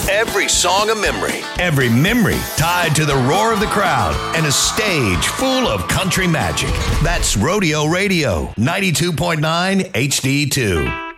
Every song a memory. Every memory tied to the roar of the crowd and a stage full of country magic. That's Rodeo Radio, 92.9 HD2.